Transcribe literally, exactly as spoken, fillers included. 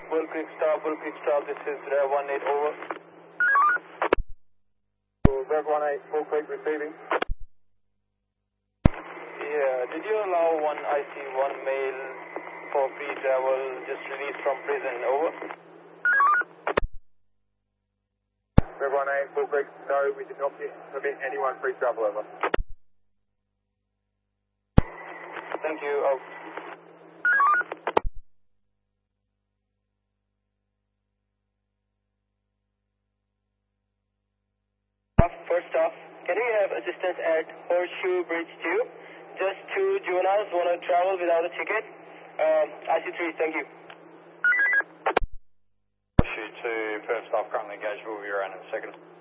Bull Creek Star, Bull Creek Star, this is Rev one eight, over. Rev one eight, Bull Creek receiving. Yeah, did you allow one I C one male for pre-travel just released from prison, over? Rev one eight, Bull Creek, no, we did not permit anyone free travel, over. Thank you, out. First off, can we have assistance at Horseshoe Bridge two? Just two juveniles want to travel without a ticket. Um, I C three, thank you. Horseshoe two, Perth staff currently engaged, we'll be around in a second.